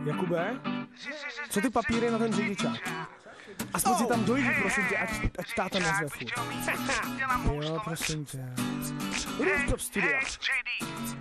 Jakube? Co ty papíry na ten řidičák? Aspoň si tam dojdi, prosím tě, ať táta nezve furt. Jo, prosím tě. Jdeš do studia.